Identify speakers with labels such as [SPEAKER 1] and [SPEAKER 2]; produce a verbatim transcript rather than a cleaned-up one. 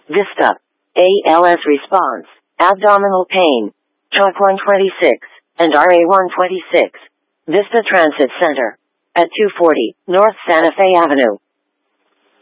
[SPEAKER 1] Vista. A L S response, abdominal pain, Chalk one twenty-six, and R A one twenty-six. Vista Transit Center. At two forty, North Santa Fe Avenue.